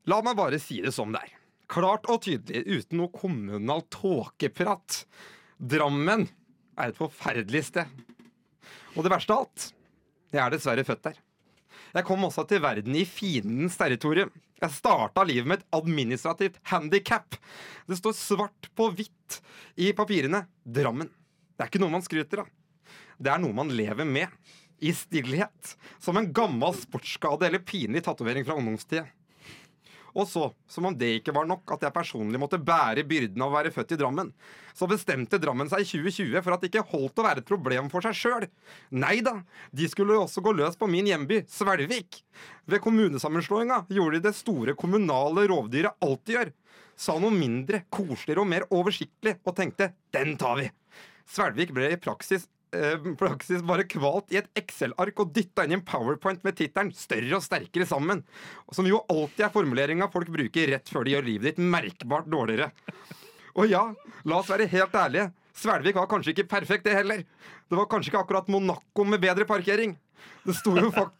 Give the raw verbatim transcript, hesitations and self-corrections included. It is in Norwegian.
La meg bare si det som det er. Klart og tydelig, uten noe kommunal tåkeprat. Drammen er et forferdelig sted. Og det verste av alt, jeg er dessverre født der. Jeg kom også til verden i fiendens territorium. Jeg startet livet med et administrativt handicap. Det står svart på hvitt i papirene. Drammen. Det er ikke noe man skryter av. Det er noe man lever med. I stillhet. Som en gammel sportsskade eller pinlig tatovering fra ungdomstiden. Og så, som om det ikke var nok at jeg personlig måtte bære byrden av å være født i Drammen, så bestemte Drammen seg i tjue tjue for at det ikke holdt å være et problem for seg selv. Neida, de skulle jo også gå løs på min hjemby, Svelvik. Ved kommunesammenslåinga gjorde de det store kommunale rovdyret alltid gjør. Sa noe mindre, koseligere og mer oversiktlig, og tenkte, den tar vi. Svelvik ble i praksis Eh, praksis bare kvalt i et Excel-ark og dyttet inn i en PowerPoint med tittelen «Større og sterkere sammen», som jo alltid er formuleringen folk bruker rett før de gjør livet ditt merkbart dårligere. Og ja, la oss være helt ærlige, Svelvik var kanskje ikke perfekt det heller. Det var kanskje ikke akkurat Monaco med bedre parkering. Det sto jo faktisk